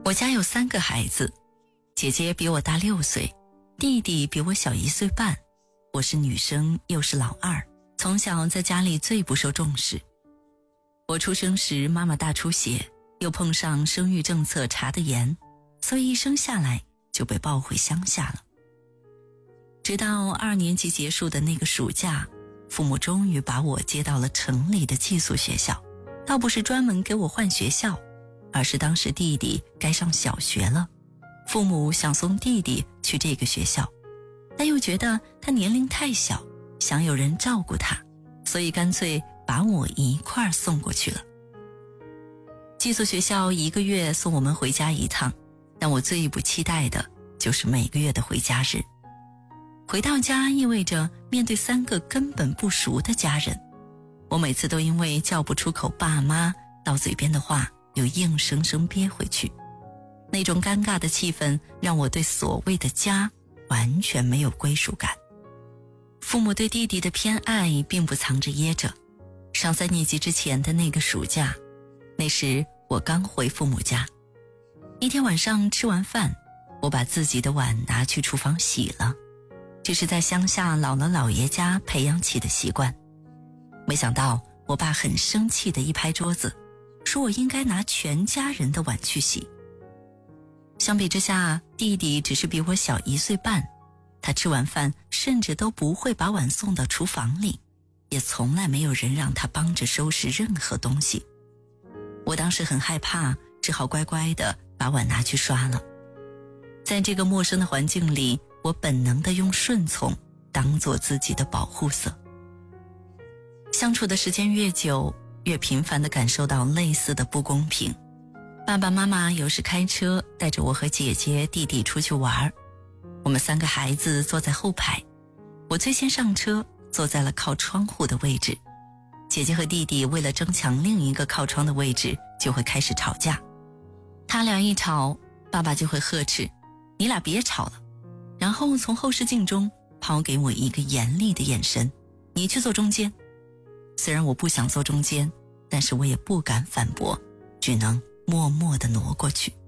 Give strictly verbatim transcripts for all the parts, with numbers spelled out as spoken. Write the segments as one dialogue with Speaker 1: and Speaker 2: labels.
Speaker 1: 我家有三个孩子，姐姐比我大六岁，弟弟比我小一岁半，我是女生又是老二，从小在家里最不受重视。我出生时妈妈大出血，又碰上生育政策查得严，所以一生下来就被抱回乡下了。直到二年级结束的那个暑假，父母终于把我接到了城里的寄宿学校，倒不是专门给我换学校，而是当时弟弟该上小学了，父母想送弟弟去这个学校，但又觉得他年龄太小，想有人照顾他，所以干脆把我一块儿送过去了。寄宿学校一个月送我们回家一趟，但我最不期待的就是每个月的回家日。回到家意味着面对三个根本不熟的家人，我每次都因为叫不出口爸妈，到嘴边的话又硬生生憋回去。那种尴尬的气氛让我对所谓的家完全没有归属感。父母对弟弟的偏爱并不藏着掖着。上三年级之前的那个暑假，那时我刚回父母家，一天晚上吃完饭，我把自己的碗拿去厨房洗了，这是在乡下姥姥姥爷家培养起的习惯。没想到我爸很生气地一拍桌子，说我应该拿全家人的碗去洗。相比之下，弟弟只是比我小一岁半，他吃完饭甚至都不会把碗送到厨房里，也从来没有人让他帮着收拾任何东西。我当时很害怕，只好乖乖地把碗拿去刷了。在这个陌生的环境里，我本能地用顺从当做自己的保护色。相处的时间越久，越频繁地感受到类似的不公平。爸爸妈妈有时开车带着我和姐姐弟弟出去玩，我们三个孩子坐在后排，我最先上车，坐在了靠窗户的位置。姐姐和弟弟为了争抢另一个靠窗的位置，就会开始吵架。他俩一吵，爸爸就会呵斥，你俩别吵了，然后从后视镜中抛给我一个严厉的眼神，你去坐中间。虽然我不想坐中间，但是我也不敢反驳，只能默默地挪过去。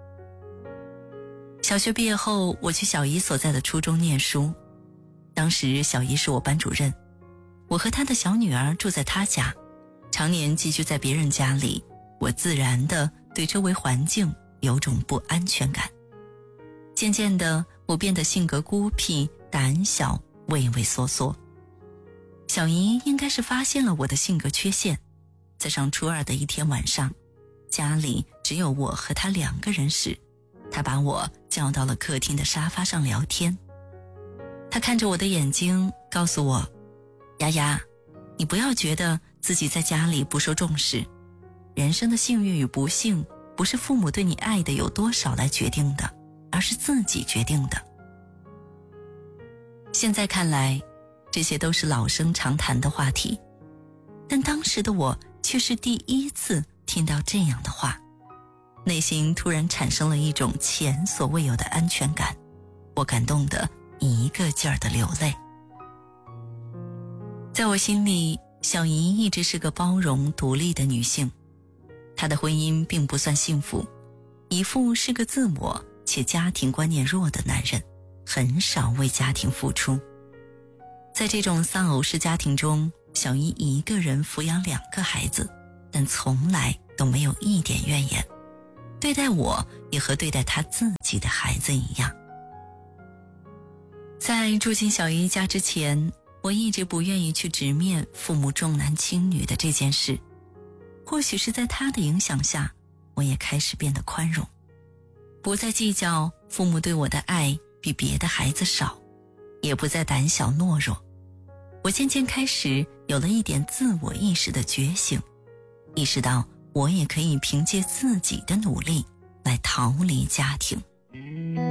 Speaker 1: 小学毕业后，我去小姨所在的初中念书，当时小姨是我班主任，我和她的小女儿住在她家，常年寄居在别人家里，我自然地对周围环境有种不安全感。渐渐的，我变得性格孤僻、胆小、畏畏缩缩。小姨应该是发现了我的性格缺陷，在上初二的一天晚上，家里只有我和她两个人时，她把我叫到了客厅的沙发上聊天。她看着我的眼睛，告诉我，丫丫，你不要觉得自己在家里不受重视，人生的幸运与不幸不是父母对你爱的有多少来决定的，而是自己决定的。现在看来，这些都是老生常谈的话题，但当时的我却是第一次听到这样的话，内心突然产生了一种前所未有的安全感，我感动得一个劲儿地流泪。在我心里，小姨一直是个包容独立的女性，她的婚姻并不算幸福，姨父是个自我且家庭观念弱的男人，很少为家庭付出。在这种丧偶式家庭中，小姨一个人抚养两个孩子，但从来都没有一点怨言，对待我也和对待她自己的孩子一样。在住进小姨家之前，我一直不愿意去直面父母重男轻女的这件事。或许是在她的影响下，我也开始变得宽容，不再计较父母对我的爱比别的孩子少，也不再胆小懦弱。我渐渐开始有了一点自我意识的觉醒，意识到我也可以凭借自己的努力来逃离家庭。